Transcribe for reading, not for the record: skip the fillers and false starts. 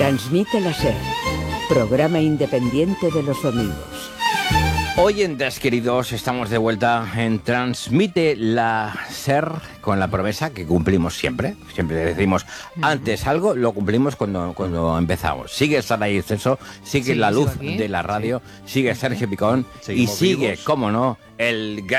Transmite la SER, programa independiente de los domingos. Oyentes queridos, estamos de vuelta en Transmite la SER con la promesa que cumplimos siempre. Siempre decimos antes algo, lo cumplimos cuando empezamos. Sigue Sara Ceso, sigue la luz de la radio, sigue Sergio Picón y sigue, cómo no, el